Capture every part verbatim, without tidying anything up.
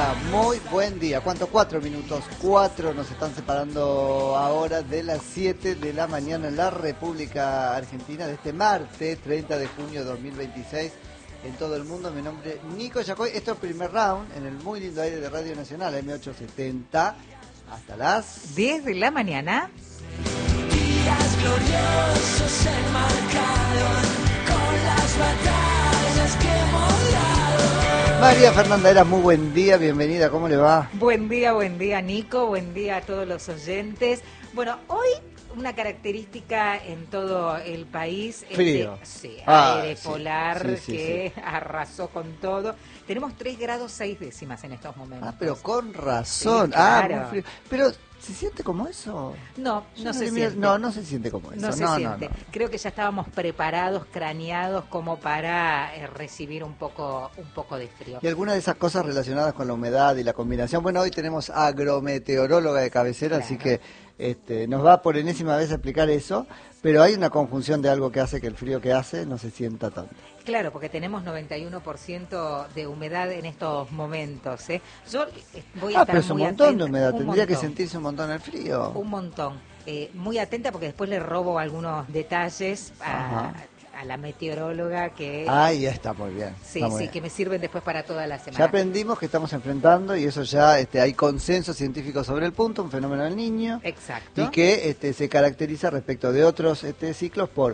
día, muy buen día. ¿Cuánto? Cuatro minutos, cuatro nos están separando ahora de las siete de la mañana en la República Argentina de este martes, treinta de junio de dos mil veintiséis. En todo el mundo, mi nombre es Nico Yacoy. Esto es primer round en el muy lindo aire de Radio Nacional, eme ochocientos setenta, hasta las diez de la mañana. Días gloriosos enmarcados con las batallas que hemos dado. María Fernanda Era, muy buen día, bienvenida, ¿cómo le va? Buen día, buen día, Nico, buen día a todos los oyentes. Bueno, hoy una característica en todo el país. Frío. Este, sí, Ah, aire sí, polar sí, sí, que sí. arrasó con todo. Tenemos tres grados seis décimas en estos momentos. Ah, pero con razón. Sí, claro. Ah, muy frío. Pero, ¿se siente como eso? No, Yo no se le- siente. No, no se siente como eso. No se no, siente. no, no. Creo que ya estábamos preparados, craneados como para eh, recibir un poco, un poco de frío. Y algunas de esas cosas relacionadas con la humedad y la combinación. Bueno, hoy tenemos agrometeoróloga de cabecera, Claro. así que este, nos va por enésima vez a explicar eso, pero hay una conjunción de algo que hace que el frío que hace no se sienta tanto. Claro, porque tenemos noventa y uno por ciento de humedad en estos momentos. ¿eh? Yo eh, voy a Ah, estar pero es un muy montón atenta- de humedad, un tendría que montón, sentirse un montón el frío. Un montón. Eh, muy atenta porque después le robo algunos detalles a, Ajá. a la meteoróloga que... Ay, ya está muy bien. Sí, está muy sí, bien. que me sirven después para toda la Ya semana. aprendimos que estamos enfrentando, y eso ya este, hay consenso científico sobre el punto, un fenómeno del niño, Exacto. y que este, se caracteriza respecto de otros este, ciclos por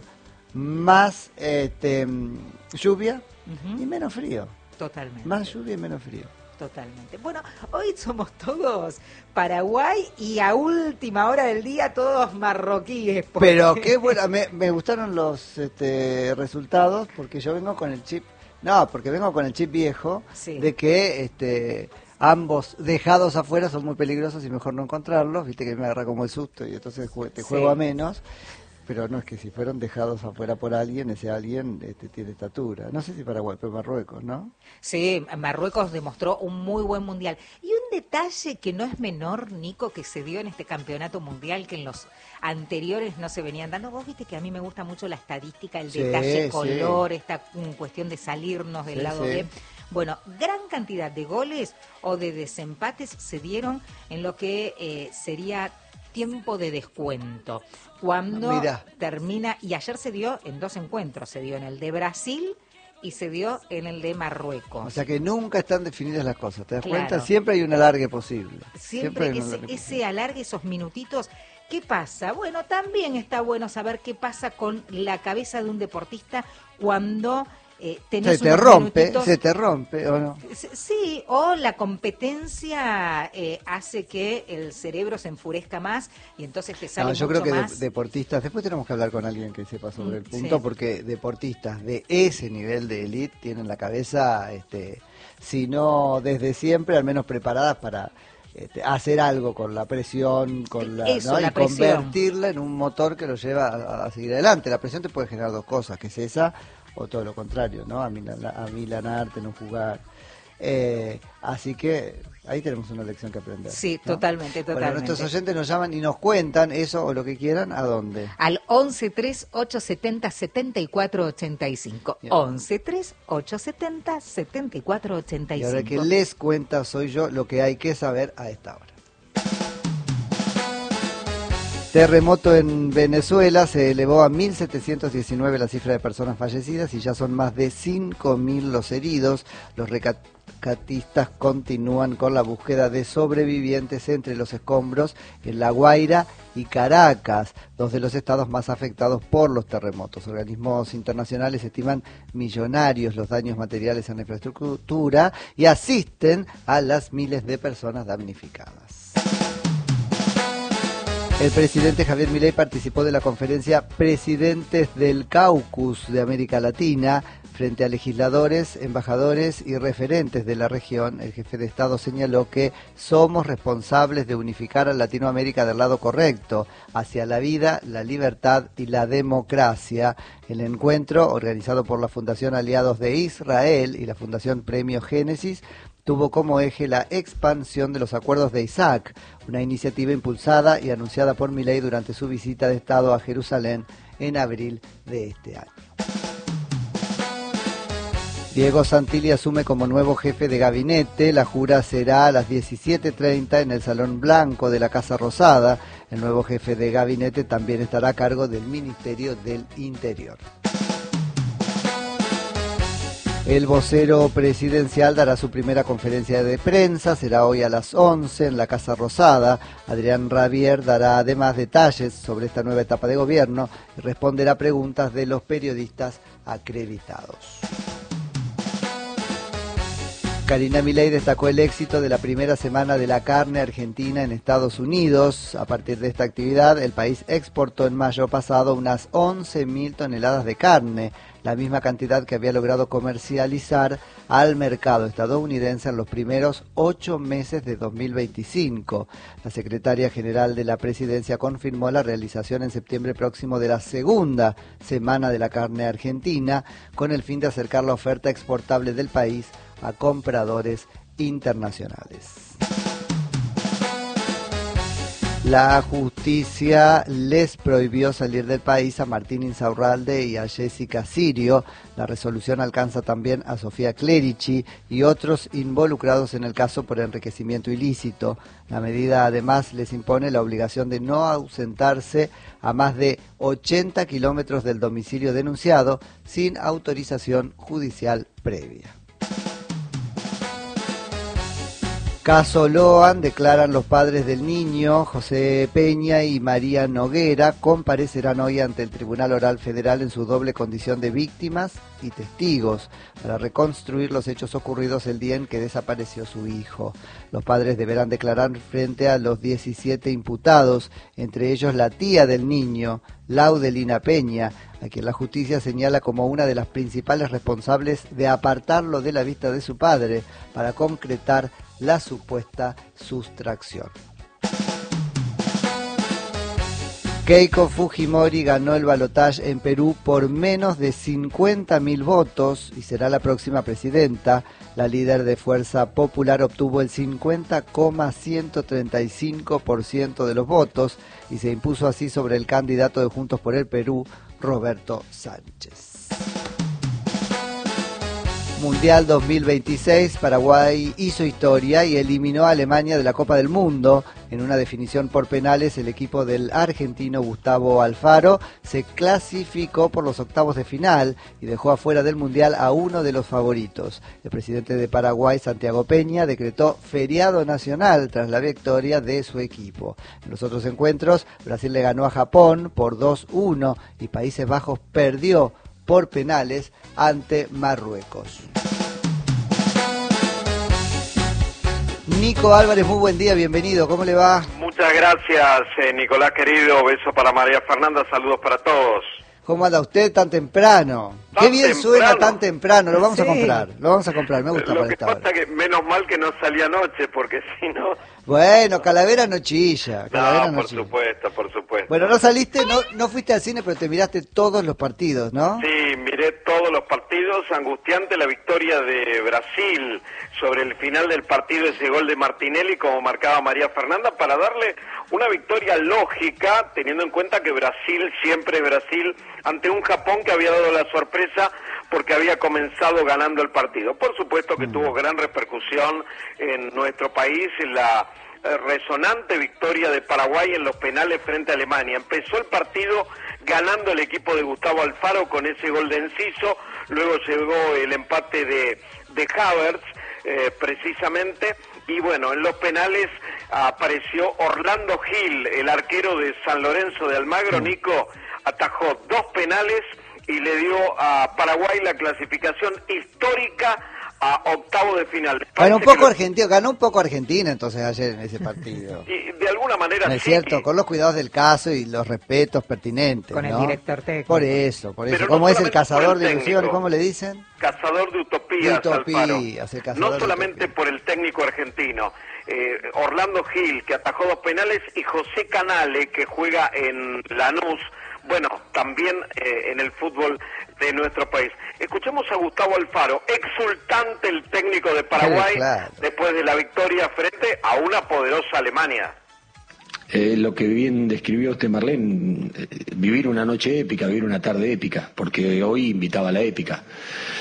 más este, mm, lluvia Ujú. y menos frío. Totalmente. Más lluvia y menos frío. Totalmente. Bueno, hoy somos todos Paraguay y a última hora del día todos marroquíes. porque- Pero qué bueno, me, me gustaron los este, resultados porque yo vengo con el chip, no, porque vengo con el chip viejo Sí. de que este, ambos dejados afuera son muy peligrosos y mejor no encontrarlos, viste que me agarra como el susto y entonces jue- te Sí. juego a menos. Pero no, es que si fueron dejados afuera por alguien, ese alguien este, tiene estatura. No sé si Paraguay, pero Marruecos, ¿no? Sí, Marruecos demostró un muy buen mundial. Y un detalle que no es menor, Nico, que se dio en este campeonato mundial, que en los anteriores no se venían dando. Vos viste que a mí me gusta mucho la estadística, el Sí, detalle sí. color, esta mm, cuestión de salirnos del Sí, lado sí. B. Bueno, gran cantidad de goles o de desempates se dieron en lo que eh, sería tiempo de descuento. Cuando Mirá. termina, y ayer se dio en dos encuentros, se dio en el de Brasil y se dio en el de Marruecos. O sea que nunca están definidas las cosas, ¿te das Claro. cuenta? Siempre hay un alargue posible. Siempre hay un ese, alargue posible. ese alargue, esos minutitos. ¿Qué pasa? Bueno, también está bueno saber qué pasa con la cabeza de un deportista cuando eh, tenés Se te unos rompe, minutitos. se te rompe, ¿o no? Sí, o la competencia eh, hace que el cerebro se enfurezca más y entonces te sale No, yo mucho creo que de- más. deportistas, después tenemos que hablar con alguien que sepa sobre el Mm, punto, sí. porque deportistas de ese nivel de elite tienen la cabeza, este, si no desde siempre, al menos preparadas para este, hacer algo con la presión, con la, Eso, ¿no? la y presión. convertirla en un motor que lo lleva a, a seguir adelante. La presión te puede generar dos cosas, que es esa o todo lo contrario, ¿no? A milan- a milanarte, no jugar. Eh, así que ahí tenemos una lección que aprender. Sí, ¿no? totalmente, Bueno, totalmente. nuestros oyentes nos llaman y nos cuentan eso o lo que quieran, ¿a dónde? Al once tres ocho setenta setenta y cuatro ochenta y cinco. Bien. once tres ocho setenta setenta y cuatro ochenta y Y ahora cinco. que les cuenta soy yo lo que hay que saber a esta hora. Terremoto en Venezuela, se elevó a mil setecientos diecinueve la cifra de personas fallecidas y ya son más de cinco mil los heridos. Los rescatistas continúan con la búsqueda de sobrevivientes entre los escombros en La Guaira y Caracas, dos de los estados más afectados por los terremotos. Organismos internacionales estiman millonarios los daños materiales en la infraestructura y asisten a las miles de personas damnificadas. El presidente Javier Milei participó de la conferencia Presidentes del Caucus de América Latina. Frente a legisladores, embajadores y referentes de la región, el jefe de Estado señaló que somos responsables de unificar a Latinoamérica del lado correcto, hacia la vida, la libertad y la democracia. El encuentro, organizado por la Fundación Aliados de Israel y la Fundación Premio Génesis, tuvo como eje la expansión de los acuerdos de Isaac, una iniciativa impulsada y anunciada por Milei durante su visita de Estado a Jerusalén en abril de este año. Diego Santilli asume como nuevo jefe de gabinete. La jura será a las diecisiete treinta en el Salón Blanco de la Casa Rosada. El nuevo jefe de gabinete también estará a cargo del Ministerio del Interior. El vocero presidencial dará su primera conferencia de prensa, será hoy a las once en la Casa Rosada. Adrián Rabier dará además detalles sobre esta nueva etapa de gobierno y responderá preguntas de los periodistas acreditados. Karina Milei destacó el éxito de la primera semana de la carne argentina en Estados Unidos. A partir de esta actividad, el país exportó en mayo pasado unas once mil toneladas de carne, la misma cantidad que había logrado comercializar al mercado estadounidense en los primeros ocho meses de dos mil veinticinco. La secretaria general de la presidencia confirmó la realización en septiembre próximo de la segunda semana de la carne argentina, con el fin de acercar la oferta exportable del país a compradores internacionales. La justicia les prohibió salir del país a Martín Insaurralde y a Jessica Sirio. La resolución alcanza también a Sofía Clerici y otros involucrados en el caso por enriquecimiento ilícito. La medida además les impone la obligación de no ausentarse a más de ochenta kilómetros del domicilio denunciado sin autorización judicial previa. Caso Loan, declaran los padres del niño, José Peña y María Noguera, comparecerán hoy ante el Tribunal Oral Federal en su doble condición de víctimas y testigos para reconstruir los hechos ocurridos el día en que desapareció su hijo. Los padres deberán declarar frente a los diecisiete imputados, entre ellos la tía del niño, Laudelina Peña, a quien la justicia señala como una de las principales responsables de apartarlo de la vista de su padre para concretar la supuesta sustracción. Keiko Fujimori ganó el balotaje en Perú por menos de cincuenta mil votos y será la próxima presidenta. La líder de Fuerza Popular obtuvo el cincuenta coma ciento treinta y cinco por ciento de los votos y se impuso así sobre el candidato de Juntos por el Perú, Roberto Sánchez. Mundial dos mil veintiséis, Paraguay hizo historia y eliminó a Alemania de la Copa del Mundo. En una definición por penales, el equipo del argentino Gustavo Alfaro se clasificó por los octavos de final y dejó afuera del Mundial a uno de los favoritos. El presidente de Paraguay, Santiago Peña, decretó feriado nacional tras la victoria de su equipo. En los otros encuentros, Brasil le ganó a Japón por dos uno y Países Bajos perdió por penales ante Marruecos. Nico Álvarez, muy buen día, bienvenido, ¿cómo le va? Muchas gracias, eh, Nicolás querido, beso para María Fernanda, saludos para todos. ¿Cómo anda usted tan temprano? ¿Tan Qué bien temprano? suena tan temprano, lo vamos Sí. a comprar, lo vamos a comprar, me gusta Lo para que esta pasa hora. que menos mal que no salí anoche, porque si no... Bueno, Calavera no chilla, Calavera No, no por chilla. supuesto, por supuesto. Bueno, no saliste, no, no fuiste al cine, pero te miraste todos los partidos, ¿no? Sí, miré todos los partidos, angustiante la victoria de Brasil sobre el final del partido, ese gol de Martinelli, como marcaba María Fernanda, para darle una victoria lógica, teniendo en cuenta que Brasil siempre es Brasil, ante un Japón que había dado la sorpresa porque había comenzado ganando el partido. Por supuesto que mm. tuvo gran repercusión en nuestro país en la eh, resonante victoria de Paraguay en los penales frente a Alemania. Empezó el partido ganando el equipo de Gustavo Alfaro con ese gol de Enciso, luego llegó el empate de, de Havertz, eh, precisamente, y bueno, en los penales apareció Orlando Gil, el arquero de San Lorenzo de Almagro. Nico atajó dos penales y le dio a Paraguay la clasificación histórica a octavo de final. Ganó un poco lo... Argentina, ganó un poco Argentina entonces ayer en ese partido. Y de alguna manera no es sí. cierto, con los cuidados del caso y los respetos pertinentes, con ¿no? el director técnico. Por eso, por eso. Pero ¿Cómo no es el cazador el de ilusiones? técnico. ¿Cómo le dicen? Cazador de utopías, De utopías, Alfaro. el cazador No de solamente utopías. por el técnico argentino. Eh, Orlando Gil, que atajó dos penales, y José Canale, que juega en Lanús, bueno, también eh, en el fútbol de nuestro país. Escuchemos a Gustavo Alfaro, exultante el técnico de Paraguay, Sí, claro. después de la victoria frente a una poderosa Alemania. Eh, lo que bien describió usted, Marlene, eh, vivir una noche épica, vivir una tarde épica, porque hoy invitaba a la épica.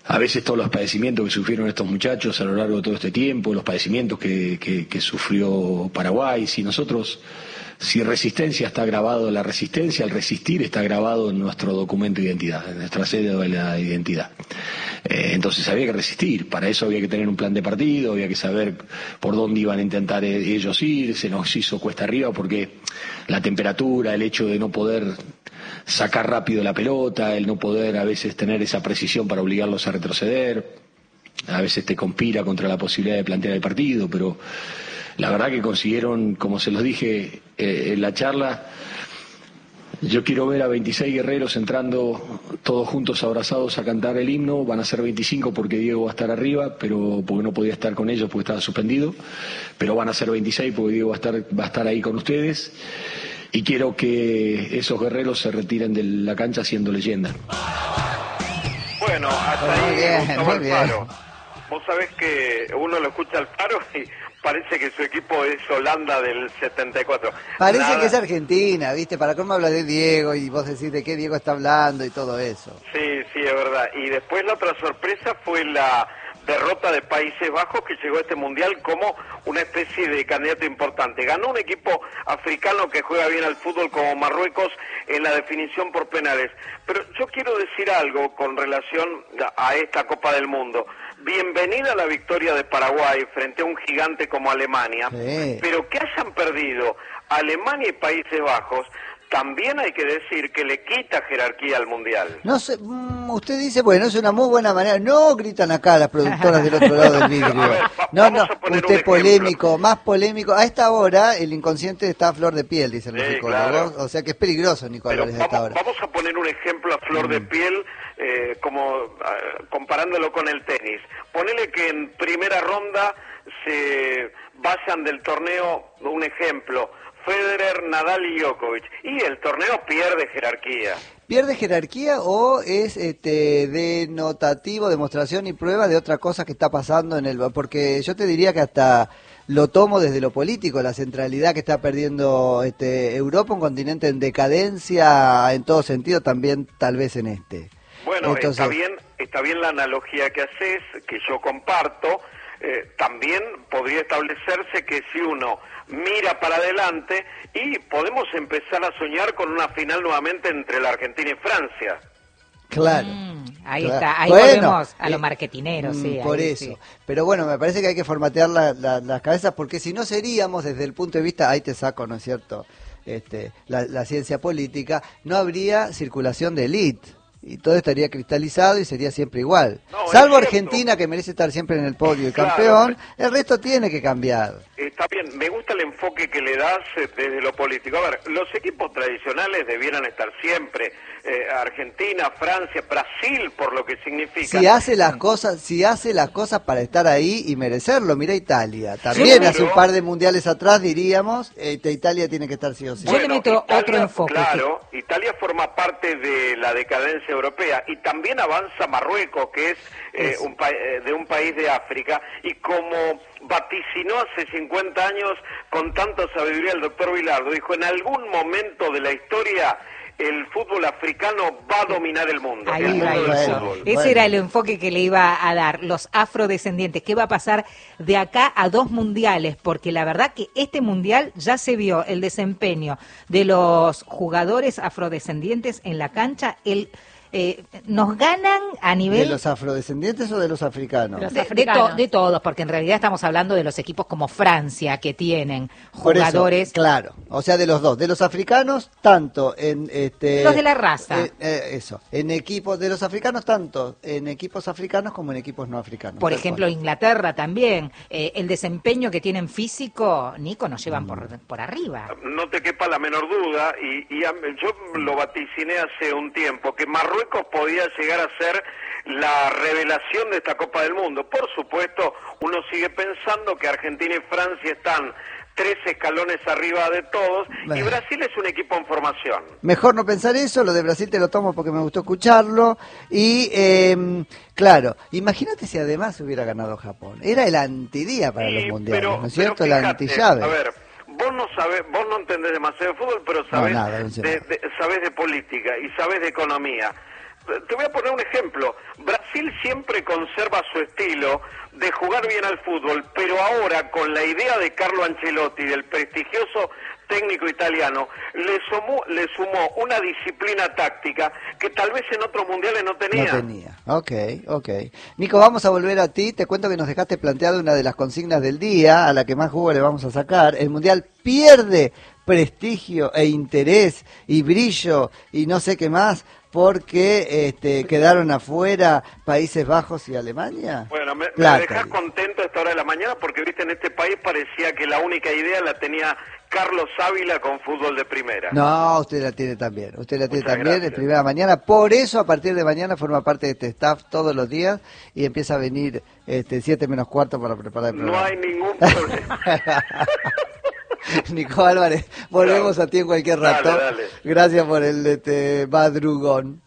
a veces todos los padecimientos que sufrieron estos muchachos a lo largo de todo este tiempo, los padecimientos que, que, que sufrió Paraguay. Si nosotros, si resistencia está grabado, la resistencia, el resistir está grabado en nuestro documento de identidad, en nuestra cédula de identidad. Eh, entonces había que resistir, para eso había que tener un plan de partido, había que saber por dónde iban a intentar ellos ir, se nos hizo cuesta arriba porque la temperatura, el hecho de no poder sacar rápido la pelota, el no poder a veces tener esa precisión para obligarlos a retroceder, a veces te conspira contra la posibilidad de plantear el partido, pero la verdad que consiguieron, como se los dije eh, en la charla, yo quiero ver a veintiséis guerreros entrando todos juntos abrazados a cantar el himno. Van a ser veinticinco porque Diego va a estar arriba, pero porque no podía estar con ellos porque estaba suspendido, pero van a ser veintiséis porque Diego va a estar, va a estar ahí con ustedes. Y quiero que esos guerreros se retiren de la cancha siendo leyenda. Bueno, hasta muy ahí bien, Gustavo muy Alfaro. Vos sabés que uno lo escucha al Alfaro y parece que su equipo es Holanda del setenta y cuatro. Parece Nada. que es Argentina, ¿viste? Para cómo habla de Diego y vos decís de qué Diego está hablando y todo eso. Sí, sí, es verdad. Y después la otra sorpresa fue la derrota de Países Bajos, que llegó a este mundial como una especie de candidato importante. Ganó un equipo africano que juega bien al fútbol como Marruecos en la definición por penales. Pero yo quiero decir algo con relación a esta Copa del Mundo. Bienvenida la victoria de Paraguay frente a un gigante como Alemania, Sí. pero que hayan perdido Alemania y Países Bajos, también hay que decir que le quita jerarquía al Mundial. No sé, mm, usted dice, bueno, es una muy buena manera. No, gritan acá las productoras del otro lado del vidrio. A ver, va- No, vamos no, a poner un usted ejemplo. polémico, más polémico. A esta hora el inconsciente está a flor de piel, dicen los Sí, psicólogos. claro. O sea que es peligroso, Nicolás, Pero a esta vamos, hora. vamos a poner un ejemplo a flor de piel, eh, como ah, comparándolo con el tenis. Ponele que en primera ronda se vayan del torneo, un ejemplo, Federer, Nadal y Djokovic, y el torneo pierde jerarquía. ¿Pierde jerarquía o es este denotativo, demostración y prueba de otra cosa que está pasando en el... Porque yo te diría que hasta lo tomo desde lo político, la centralidad que está perdiendo este Europa, un continente en decadencia en todo sentido, también tal vez en este. Bueno, Entonces, está bien, está bien la analogía que haces, que yo comparto. Eh, también podría establecerse que si uno mira para adelante y podemos empezar a soñar con una final nuevamente entre la Argentina y Francia. claro. Mm, ahí Claro. está, ahí Bueno, volvemos a eh, lo marketinero, sí. mm, por ahí eso. sí. Pero bueno, me parece que hay que formatear la- la- las cabezas porque si no seríamos desde el punto de vista, ahí te saco, ¿no es cierto? Este, la, la ciencia política, no habría circulación de élite. Y todo estaría cristalizado y sería siempre igual. No, es Salvo cierto. Argentina, que merece estar siempre en el podio y Claro. campeón, el resto tiene que cambiar. Está bien, me gusta el enfoque que le das eh, desde lo político. A ver, los equipos tradicionales debieran estar siempre, eh, Argentina, Francia, Brasil, por lo que significa. Si hace las cosas, si hace las cosas para estar ahí y merecerlo, mira Italia. También Seguro. hace un par de mundiales atrás diríamos, eh, Italia tiene que estar sí o sí. Yo le meto otro enfoque, Claro, Italia forma parte de la decadencia europea y también avanza Marruecos, que es eh, Eso. un pa- eh, de un país de África, y como vaticinó hace cincuenta años con tanta sabiduría el doctor Bilardo, dijo, en algún momento de la historia el fútbol africano va a dominar el mundo. Ahí el va mundo del eso. fútbol. Ese Bueno. era el enfoque que le iba a dar, los afrodescendientes. ¿Qué va a pasar de acá a dos mundiales? Porque la verdad que este mundial ya se vio el desempeño de los jugadores afrodescendientes en la cancha. El, eh, nos ganan a ¿De nivel... los afrodescendientes o de los africanos? Los de, de africanos. to- de todos, porque en realidad estamos hablando de los equipos como Francia, que tienen Por eso, jugadores... claro, o sea, de los dos, de los africanos, tanto en... este Los de la raza. eh, eh, eso, en equipos, de los africanos, tanto en equipos africanos como en equipos no africanos. Por tal ejemplo, cual. Inglaterra también. Eh, el desempeño que tienen físico, Nico, nos llevan por, por arriba. No te quepa la menor duda, y, y a- yo lo vaticiné hace un tiempo, que Marruecos podía llegar a ser la revelación de esta Copa del Mundo. Por supuesto, uno sigue pensando que Argentina y Francia están tres escalones arriba de todos, y Bueno. Brasil es un equipo en formación. Mejor no pensar eso, lo de Brasil te lo tomo porque me gustó escucharlo. Y, eh, claro, imagínate si además hubiera ganado Japón. Era el antidía para Y- los mundiales, pero- ¿no es cierto? pero La fíjate, antillave. A ver, vos no sabés, vos no entendés demasiado de fútbol, pero sabés, nada, no sé de, nada. de- sabés de política y sabés de economía. te voy a poner un ejemplo. Brasil siempre conserva su estilo de jugar bien al fútbol, pero ahora con la idea de Carlo Ancelotti, del prestigioso técnico italiano, le sumó, le sumó una disciplina táctica que tal vez en otros mundiales no tenía. No tenía, ok, ok. Nico, vamos a volver a ti, te cuento que nos dejaste planteado una de las consignas del día, a la que más jugo le vamos a sacar. El mundial pierde prestigio e interés y brillo y no sé qué más porque este, quedaron afuera Países Bajos y Alemania. Bueno, me, me Plata, dejás digo. contento a esta hora de la mañana porque, viste, en este país parecía que la única idea la tenía Carlos Ávila con fútbol de primera. No, usted la tiene también, usted la tiene Muchas también gracias. en primera mañana, por eso a partir de mañana forma parte de este staff todos los días y empieza a venir este, siete menos cuarto para preparar el No programa. hay ningún problema. Nico Álvarez, volvemos a ti en cualquier rato. Dale, dale. Gracias por el este, madrugón.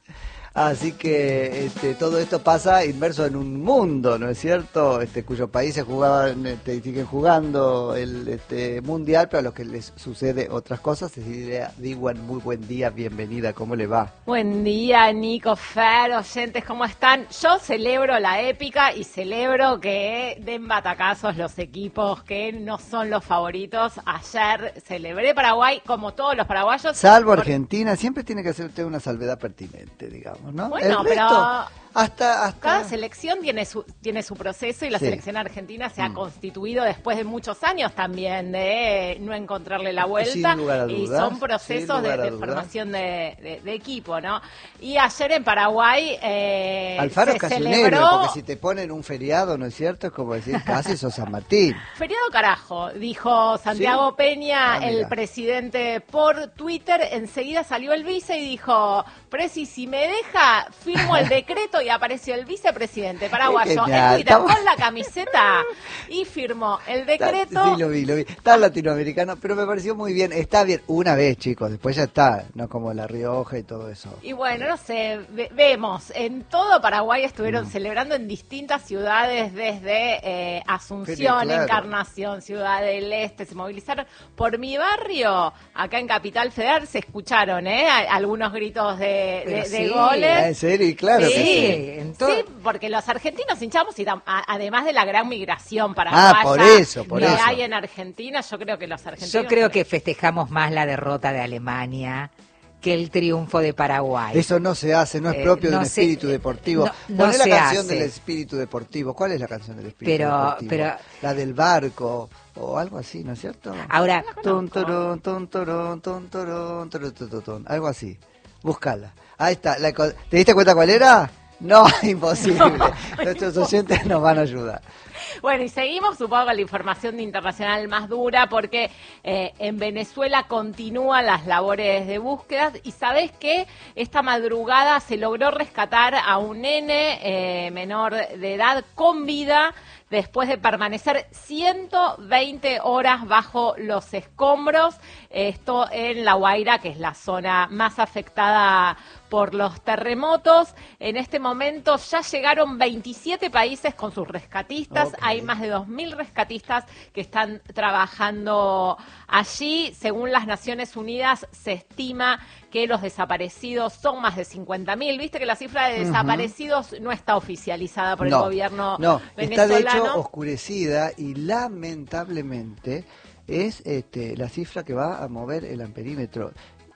Así que este, todo esto pasa inmerso en un mundo, ¿no es cierto? Este, cuyos países jugaban, este, y siguen jugando el este, mundial, pero a los que les sucede otras cosas. Cecilia Diwan, muy buen día, bienvenida, ¿cómo le va? Buen día, Nico, Fer, oyentes, ¿cómo están? Yo celebro la épica y celebro que den batacazos los equipos que no son los favoritos. Ayer celebré Paraguay como todos los paraguayos. Salvo por- Argentina, siempre tiene que hacer usted una salvedad pertinente, digamos, ¿no? Bueno, El resto, pero- hasta, hasta... Cada selección tiene su tiene su proceso y la Sí. selección argentina se ha Mm. constituido después de muchos años también de no encontrarle la vuelta. Sin lugar a Y dudas, son sin procesos de, lugar a de dudas. formación de, de- de equipo, ¿no? Y ayer en Paraguay eh, Alfaro se es casi un celebró... héroe, porque si te ponen un feriado, ¿no es cierto? Es como decir, casi sos San Martín. Feriado carajo, dijo Santiago ¿Sí? Peña, Ah, el mira. presidente, por Twitter. Enseguida salió el vice y dijo, Presi, si me deja, firmo el decreto, y apareció el vicepresidente paraguayo en genial, Twitter estamos- con la camiseta y firmó el decreto. Sí, lo vi, lo vi. Está latinoamericano, pero me pareció muy bien. Está bien, una vez, chicos, después ya está, no como La Rioja y todo eso. Y bueno, no sé, ve- vemos, en todo Paraguay estuvieron Mm. celebrando en distintas ciudades, desde eh, Asunción, Pero, claro. Encarnación, Ciudad del Este, se movilizaron. Por mi barrio, acá en Capital Federal, se escucharon ¿eh? A- algunos gritos de, Pero de- de sí. goles. Ah, ¿en serio? Y claro sí, que sí. en todo- sí, porque los argentinos hinchamos y tam- a- además de la gran migración paraguaya Ah, por eso, por que eso. hay en Argentina, yo creo que los argentinos... Yo creo que festejamos más la derrota de Alemania que el triunfo de Paraguay. Eso no se hace, no es Eh, propio de no un se- espíritu deportivo. no- no Poné la se canción hace. del espíritu deportivo. ¿Cuál es la canción del espíritu Pero- deportivo? pero- La del barco o algo así, ¿no es cierto? Ahora, Tun, turun, tun, turun, tun, turun, turun, tun, tun, tun. Algo así. Búscala. Ahí está. La co- ¿Te diste cuenta cuál era? No, imposible. Nuestros oyentes nos van a ayudar. Bueno, y seguimos, supongo, con la información de internacional más dura, porque eh, en Venezuela continúan las labores de búsqueda. Y sabés que esta madrugada se logró rescatar a un nene eh, menor de edad con vida, después de permanecer ciento veinte horas bajo los escombros. Esto en La Guaira, que es la zona más afectada por los terremotos. En este momento ya llegaron veintisiete países con sus rescatistas. Ok. Hay más de dos mil rescatistas que están trabajando allí. Según las Naciones Unidas, se estima que los desaparecidos son más de cincuenta mil. Viste que la cifra de desaparecidos no está oficializada por el gobierno no, está de venezolano. hecho oscurecida y lamentablemente es este, la cifra que va a mover el amperímetro.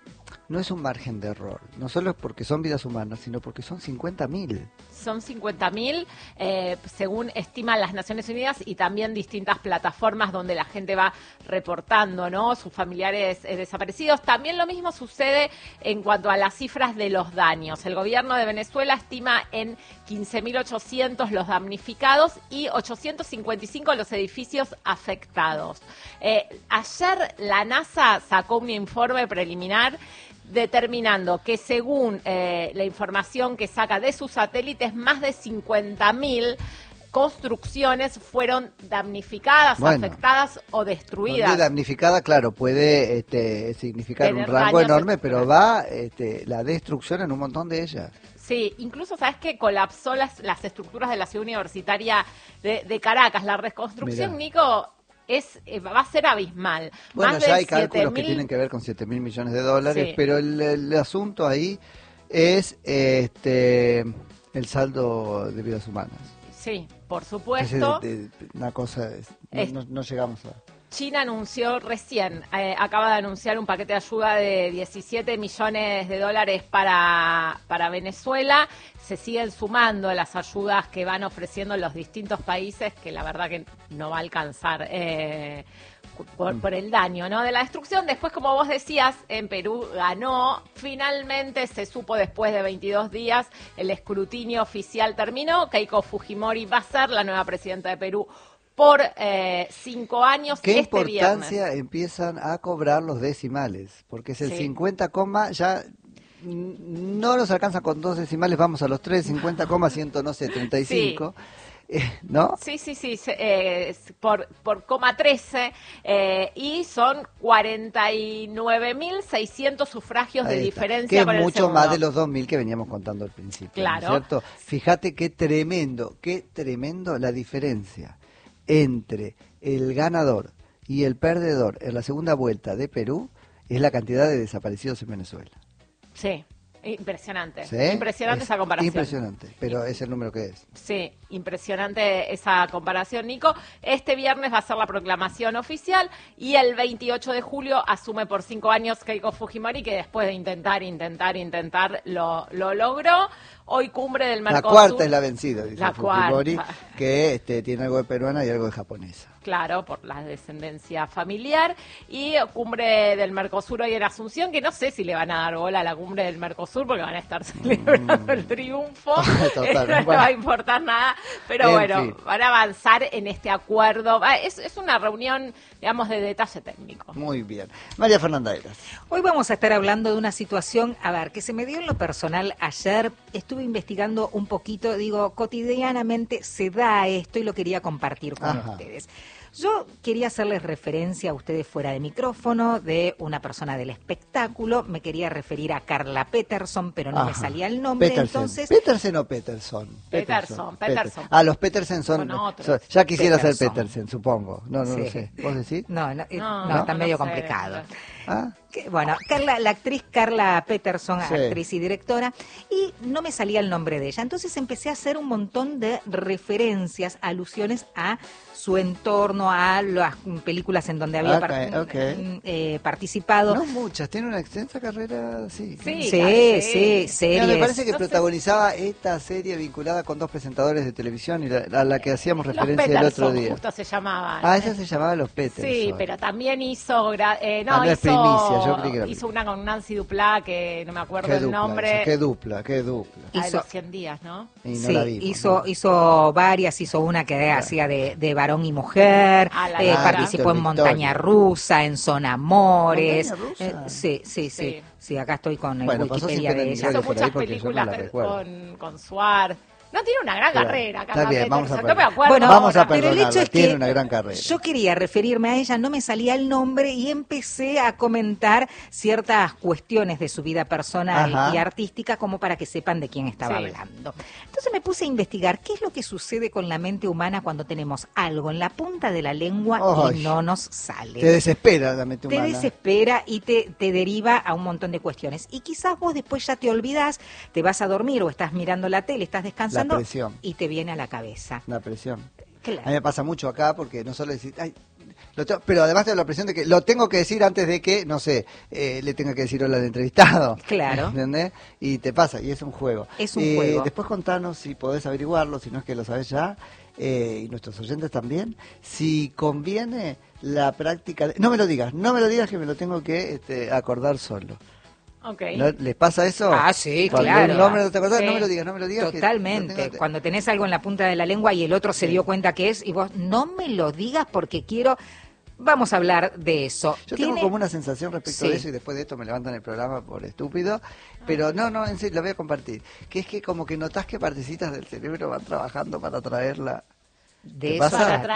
No es un margen de error, no solo es porque son vidas humanas, sino porque son cincuenta mil. Son cincuenta mil, eh, según estiman las Naciones Unidas, y también distintas plataformas donde la gente va reportando, ¿no?, sus familiares eh, desaparecidos. También lo mismo sucede en cuanto a las cifras de los daños. El gobierno de Venezuela estima en quince mil ochocientos los damnificados y ochocientos cincuenta y cinco los edificios afectados. Eh, ayer la NASA sacó un informe preliminar determinando que según eh, la información que saca de sus satélites, más de cincuenta mil construcciones fueron damnificadas, Bueno. afectadas o Donde destruidas. damnificada, claro, puede este, significar Tener un rango daños enorme, pero estructurales. va este, la destrucción en un montón de ellas. Sí, incluso sabes que colapsó las, las estructuras de la ciudad universitaria de, de Caracas. La reconstrucción, Mirá. Nico, es eh, va a ser abismal. Bueno, Más ya de hay cálculos que siete mil tienen que ver con siete mil millones de dólares, Sí. pero el, el asunto ahí es este el saldo de vidas humanas. Sí, por supuesto. Es de, de, de, una cosa, es, no, es, no, no llegamos a... China anunció recién, eh, acaba de anunciar un paquete de ayuda de diecisiete millones de dólares para, para Venezuela. Se siguen sumando las ayudas que van ofreciendo los distintos países, que la verdad que no va a alcanzar eh, por, por el daño, ¿no? De la destrucción. Después, como vos decías, en Perú ganó. Finalmente se supo después de veintidós días, el escrutinio oficial terminó. Keiko Fujimori va a ser la nueva presidenta de Perú por eh, cinco años. ¿Qué este importancia viernes empiezan a cobrar los decimales? Porque es el sí. cincuenta, ya no nos alcanza con dos decimales, vamos a los tres, cincuenta, ciento, no sé, treinta y cinco. Sí. Eh, ¿no? Sí, sí, sí, eh, por, por coma trece, eh, y son cuarenta y nueve mil seiscientos sufragios de diferencia. Que con es el mucho segundo. Más de los dos mil que veníamos contando al principio. Claro. ¿No es cierto? Fíjate qué tremendo, qué tremendo la diferencia entre el ganador y el perdedor en la segunda vuelta de Perú es la cantidad de desaparecidos en Venezuela. Sí, impresionante. ¿Sí? Impresionante es esa comparación. Impresionante, pero es el número que es. Sí, impresionante esa comparación, Nico. Este viernes va a ser la proclamación oficial y el veintiocho de julio asume por cinco años Keiko Fujimori, que después de intentar, intentar, intentar, lo, lo logró. Hoy cumbre del Mercosur. La cuarta es la vencida, dice la Fujimori, cuarta. que este, tiene algo de peruana y algo de japonesa. Claro, por la descendencia familiar. Y cumbre del Mercosur hoy en Asunción, que no sé si le van a dar bola a la cumbre del Mercosur porque van a estar celebrando mm. el triunfo. Total, no bueno. va a importar nada, pero en bueno, fin. van a avanzar en este acuerdo. Es, es una reunión, digamos, de detalle técnico. Muy bien. María Fernanda Eras. Hoy vamos a estar hablando de una situación, a ver, que se me dio en lo personal ayer. Estuve investigando un poquito, digo, cotidianamente se da esto y lo quería compartir con Ajá. ustedes. Yo quería hacerles referencia a ustedes fuera de micrófono, de una persona del espectáculo. Me quería referir a Carla Peterson, pero no Ajá. me salía el nombre. Petersen. Entonces, ¿Petersen o Peterson? Peterson, Peterson. Ah, los Petersen son... Son otros. son- ya quisiera Peterson. ser Petersen, supongo. No, no Sí. lo sé. ¿Vos decís? no, no, eh, No, no, está no medio sé. complicado. ¿Ah? Que, bueno, Carla, la actriz Carla Peterson, Sí. actriz y directora, y no me salía el nombre de ella. Entonces empecé a hacer un montón de referencias, alusiones a su entorno, a las películas en donde había Ok, par- ok. eh, participado. No muchas, tiene una extensa carrera, sí. Sí, Sí, claro, sí, sí. series. Mira, me parece que No sé. protagonizaba esta serie vinculada con dos presentadores de televisión y la, a la que hacíamos Los referencia el Peterson, otro día. justo se llamaban. Ah, esa se llamaba Los Peterson. Sí, pero también hizo, gra- eh, no, Ah, no es hizo, primicia, yo creí que era hizo una con Nancy Duplá, que no me acuerdo Qué el dupla, nombre. esa, qué dupla, qué dupla. La de Hizo- los cien días, ¿no? Y no Sí, la vimos, hizo, ¿no? hizo varias, hizo una que hacía de, de varón y mujer, Ah, la eh, de participó Víctor en Victoria. Montaña Rusa, en Son Amores. ¿Montaña Rusa? Eh, sí, sí, sí, Sí. sí, acá estoy con el Bueno, pasó Wikipedia siempre de en ella. Sale Hizo por ahí muchas porque yo no películas la recuerdo. con, con Suárez. No, tiene una gran Pero, carrera, está Carla bien, vamos a Peterson. No me perdonar. acuerdo. Bueno, Vamos a ahora. pero el perdonarla, hecho es tiene que una gran carrera. yo quería referirme a ella, no me salía el nombre y empecé a comentar ciertas cuestiones de su vida personal Ajá. y artística como para que sepan de quién estaba Sí. hablando. Entonces me puse a investigar qué es lo que sucede con la mente humana cuando tenemos algo en la punta de la lengua Ay. y no nos sale. Te desespera la mente Te humana. desespera y te, te deriva a un montón de cuestiones. Y quizás vos después ya te olvidás, te vas a dormir o estás mirando la tele, estás descansando La presión. y te viene a la cabeza. La presión. Claro. A mí me pasa mucho acá porque no solo decir, ay, lo tengo- pero además tengo la presión de que lo tengo que decir antes de que, no sé, eh, le tenga que decir hola al entrevistado. Claro. ¿Entendés? Y te pasa, y es un juego. Es un Eh, juego. Después contanos si podés averiguarlo, si no es que lo sabés ya, eh, y nuestros oyentes también, si conviene la práctica. de- No me lo digas, no me lo digas que me lo tengo que este, acordar solo. Ok. ¿No? ¿Les pasa eso? Ah, sí, Cuando claro. un nombre no te acordás, Sí. no me lo digas, no me lo digas. que Totalmente. lo tengo que- Cuando tenés algo en la punta de la lengua y el otro se Sí. dio cuenta que es, y vos no me lo digas porque quiero. Vamos a hablar de eso. Yo Tiene- tengo como una sensación respecto Sí. de eso y después de esto me levantan el programa por estúpido, pero no, no, en serio, la voy a compartir. Que es que como que notás que partecitas del cerebro van trabajando para traerla. de ¿Te eso pasa? se Para